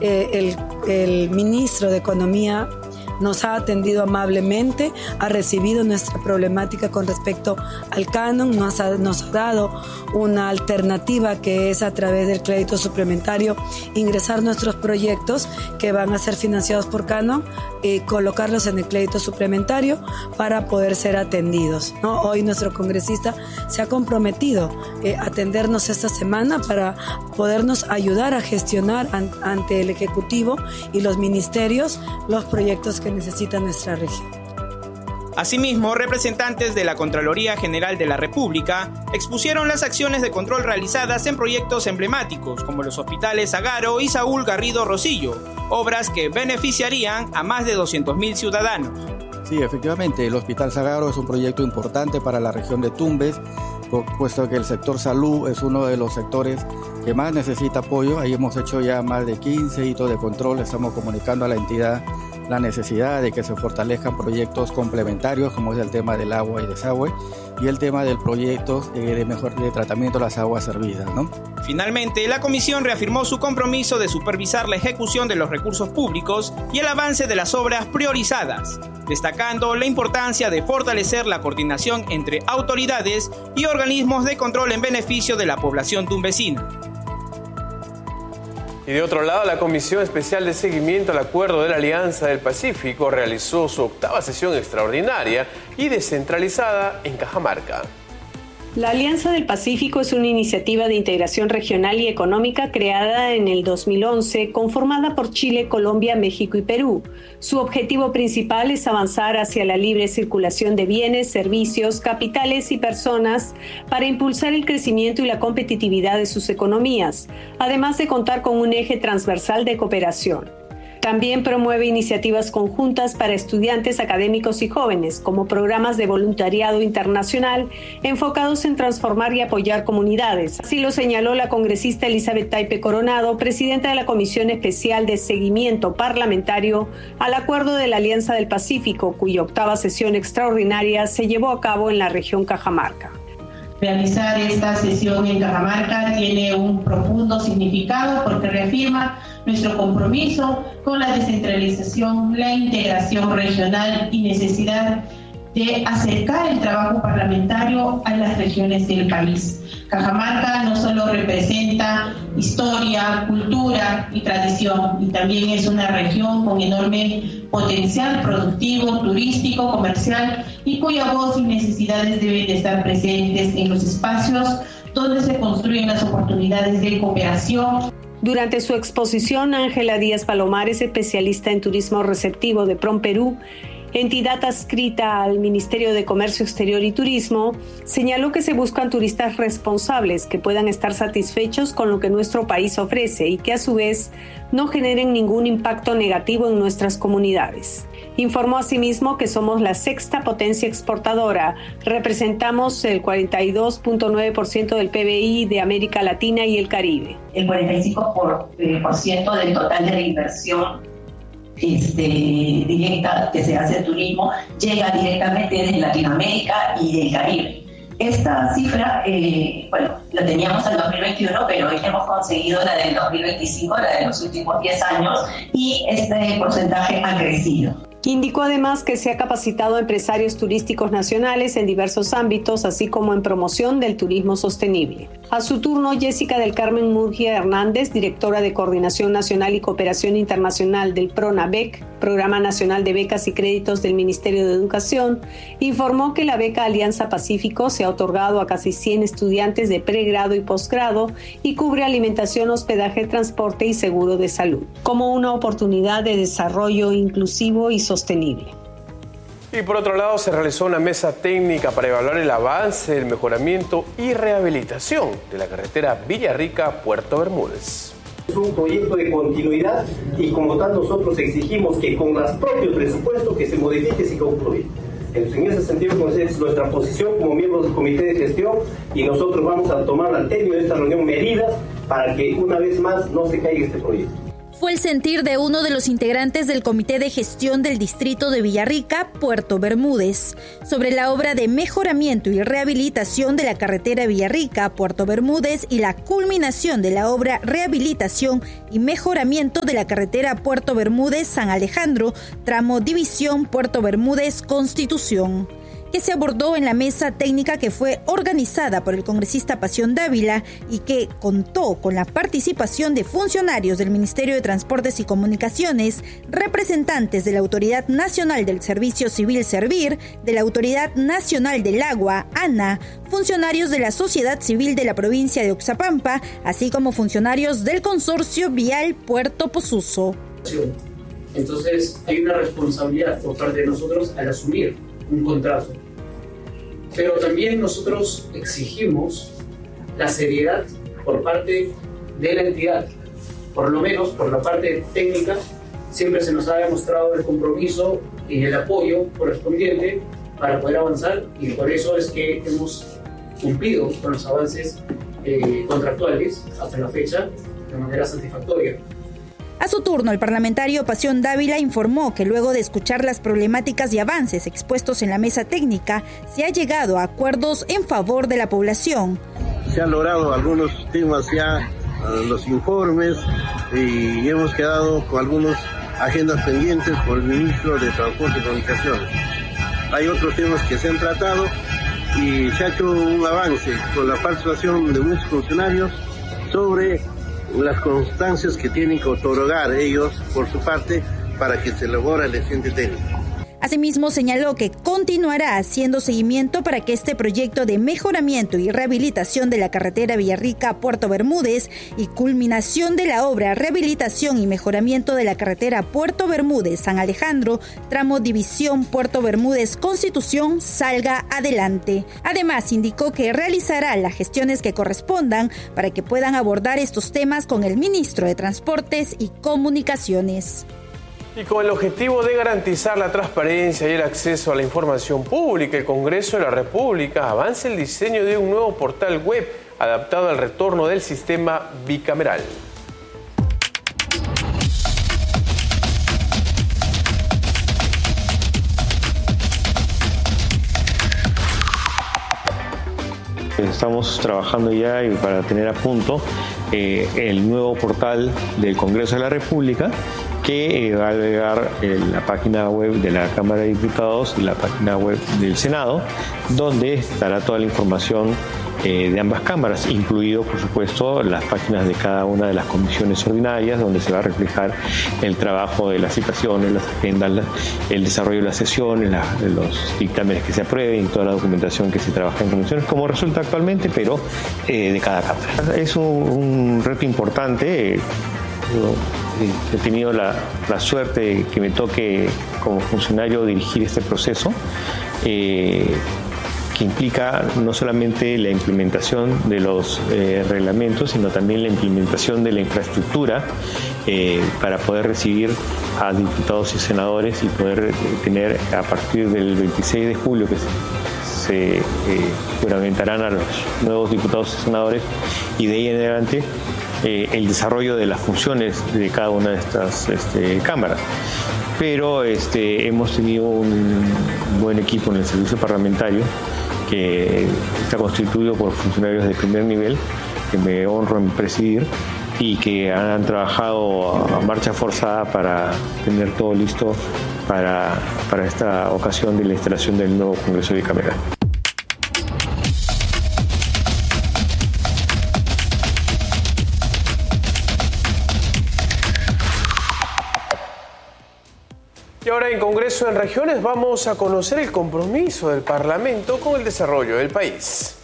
el ministro de Economía nos ha atendido amablemente, ha recibido nuestra problemática con respecto al canon, nos ha dado una alternativa que es a través del crédito suplementario ingresar nuestros proyectos que van a ser financiados por canon y colocarlos en el crédito suplementario para poder ser atendidos, ¿no? Hoy nuestro congresista se ha comprometido a atendernos esta semana para podernos ayudar a gestionar ante el Ejecutivo y los ministerios los proyectos que necesita nuestra región. Asimismo, representantes de la Contraloría General de la República expusieron las acciones de control realizadas en proyectos emblemáticos como los hospitales Agaro y Saúl Garrido Rosillo, obras que beneficiarían a más de 200.000 ciudadanos. Sí, efectivamente, el Hospital Sagaro es un proyecto importante para la región de Tumbes, puesto que el sector salud es uno de los sectores que más necesita apoyo. Ahí hemos hecho ya más de 15 hitos de control, estamos comunicando a la entidad la necesidad de que se fortalezcan proyectos complementarios como es el tema del agua y desagüe y el tema del proyecto de tratamiento de las aguas servidas, ¿no? Finalmente, la comisión reafirmó su compromiso de supervisar la ejecución de los recursos públicos y el avance de las obras priorizadas, destacando la importancia de fortalecer la coordinación entre autoridades y organismos de control en beneficio de la población tumbesina. Y de otro lado, la Comisión Especial de Seguimiento al Acuerdo de la Alianza del Pacífico realizó su 8ª sesión extraordinaria y descentralizada en Cajamarca. La Alianza del Pacífico es una iniciativa de integración regional y económica creada en el 2011, conformada por Chile, Colombia, México y Perú. Su objetivo principal es avanzar hacia la libre circulación de bienes, servicios, capitales y personas para impulsar el crecimiento y la competitividad de sus economías, además de contar con un eje transversal de cooperación. También promueve iniciativas conjuntas para estudiantes, académicos y jóvenes, como programas de voluntariado internacional enfocados en transformar y apoyar comunidades. Así lo señaló la congresista Elizabeth Taipe Coronado, presidenta de la Comisión Especial de Seguimiento Parlamentario al Acuerdo de la Alianza del Pacífico, cuya 8ª sesión extraordinaria se llevó a cabo en la región Cajamarca. Realizar esta sesión en Cajamarca tiene un profundo significado porque reafirma nuestro compromiso con la descentralización, la integración regional y necesidad de acercar el trabajo parlamentario a las regiones del país. Cajamarca no solo representa historia, cultura y tradición, y también es una región con enorme potencial productivo, turístico, comercial, y cuya voz y necesidades deben de estar presentes en los espacios donde se construyen las oportunidades de cooperación. Durante su exposición, Ángela Díaz Palomares, especialista en turismo receptivo de PROMPerú, entidad adscrita al Ministerio de Comercio Exterior y Turismo, señaló que se buscan turistas responsables que puedan estar satisfechos con lo que nuestro país ofrece y que a su vez no generen ningún impacto negativo en nuestras comunidades. Informó asimismo que somos la 6ª potencia exportadora, representamos el 42.9% del PBI de América Latina y el Caribe. El 45% del total de la inversión directa que se hace en turismo llega directamente de Latinoamérica y del Caribe. Esta cifra, la teníamos en 2021, pero hoy hemos conseguido la del 2025, la de los últimos 10 años, y este porcentaje ha crecido. Indicó además que se ha capacitado a empresarios turísticos nacionales en diversos ámbitos, así como en promoción del turismo sostenible. A su turno, Jessica del Carmen Murgia Hernández, directora de Coordinación Nacional y Cooperación Internacional del PRONABEC, Programa Nacional de Becas y Créditos del Ministerio de Educación, informó que la beca Alianza Pacífico se ha otorgado a casi 100 estudiantes de pregrado y posgrado y cubre alimentación, hospedaje, transporte y seguro de salud, como una oportunidad de desarrollo inclusivo y sostenible. Y por otro lado, se realizó una mesa técnica para evaluar el avance, el mejoramiento y rehabilitación de la carretera Villarrica-Puerto Bermúdez. Es un proyecto de continuidad y como tal nosotros exigimos que con los propios presupuestos que se modifique ese proyecto. Entonces, en ese sentido, es nuestra posición como miembros del Comité de Gestión y nosotros vamos a tomar al término de esta reunión medidas para que una vez más no se caiga este proyecto. Fue el sentir de uno de los integrantes del Comité de Gestión del Distrito de Villarrica, Puerto Bermúdez, sobre la obra de mejoramiento y rehabilitación de la carretera Villarrica-Puerto Bermúdez y la culminación de la obra rehabilitación y mejoramiento de la carretera Puerto Bermúdez-San Alejandro, tramo División Puerto Bermúdez-Constitución, que se abordó en la mesa técnica que fue organizada por el congresista Pasión Dávila y que contó con la participación de funcionarios del Ministerio de Transportes y Comunicaciones, representantes de la Autoridad Nacional del Servicio Civil Servir, de la Autoridad Nacional del Agua, ANA, funcionarios de la sociedad civil de la provincia de Oxapampa, así como funcionarios del Consorcio Vial Puerto Posuso. Entonces hay una responsabilidad por parte de nosotros al asumir un contrato. Pero también nosotros exigimos la seriedad por parte de la entidad. Por lo menos por la parte técnica siempre se nos ha demostrado el compromiso y el apoyo correspondiente para poder avanzar, y por eso es que hemos cumplido con los avances contractuales hasta la fecha de manera satisfactoria. A su turno, el parlamentario Pasión Dávila informó que luego de escuchar las problemáticas y avances expuestos en la mesa técnica, se ha llegado a acuerdos en favor de la población. Se han logrado algunos temas ya, los informes, y hemos quedado con algunas agendas pendientes por el ministro de Transporte y Comunicaciones. Hay otros temas que se han tratado y se ha hecho un avance con la participación de muchos funcionarios sobre las constancias que tienen que otorgar ellos por su parte para que se elabore el expediente técnico. Asimismo, señaló que continuará haciendo seguimiento para que este proyecto de mejoramiento y rehabilitación de la carretera Villarrica-Puerto Bermúdez y culminación de la obra rehabilitación y mejoramiento de la carretera Puerto Bermúdez-San Alejandro, tramo División Puerto Bermúdez-Constitución, salga adelante. Además, indicó que realizará las gestiones que correspondan para que puedan abordar estos temas con el ministro de Transportes y Comunicaciones. Y con el objetivo de garantizar la transparencia y el acceso a la información pública, el Congreso de la República avanza el diseño de un nuevo portal web adaptado al retorno del sistema bicameral. Estamos trabajando ya y para tener a punto el nuevo portal del Congreso de la República, que va a agregar la página web de la Cámara de Diputados y la página web del Senado, donde estará toda la información de ambas cámaras, incluido, por supuesto, las páginas de cada una de las comisiones ordinarias, donde se va a reflejar el trabajo de las citaciones, las agendas, el desarrollo de las sesiones, los dictámenes que se aprueben y toda la documentación que se trabaja en comisiones, como resulta actualmente, pero de cada cámara. Es un reto importante. He tenido la suerte que me toque como funcionario dirigir este proceso, que implica no solamente la implementación de los reglamentos, sino también la implementación de la infraestructura para poder recibir a diputados y senadores y poder tener a partir del 26 de julio que se juramentarán a los nuevos diputados y senadores, y de ahí en adelante el desarrollo de las funciones de cada una de estas cámaras. Pero hemos tenido un buen equipo en el servicio parlamentario que está constituido por funcionarios de primer nivel, que me honro en presidir, y que han trabajado a marcha forzada para tener todo listo para esta ocasión de la instalación del nuevo Congreso bicameral. Y ahora en Congreso en Regiones vamos a conocer el compromiso del Parlamento con el desarrollo del país.